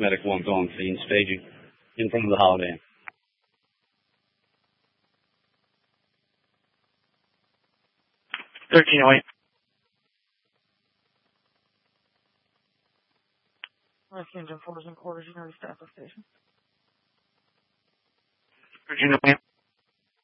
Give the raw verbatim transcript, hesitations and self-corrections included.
Medic one's on scene, staging in front of the Holiday Inn. thirteen oh eight. Engine four is in quarters, you know, staff the station. Virginia,